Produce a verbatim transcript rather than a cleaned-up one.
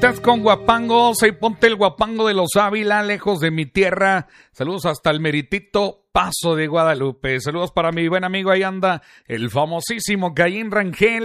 Estás con guapangos, ahí ponte el guapango de los Ávila, lejos de mi tierra. Saludos hasta el meritito Paso de Guadalupe. Saludos para mi buen amigo, ahí anda el famosísimo Caín Rangel.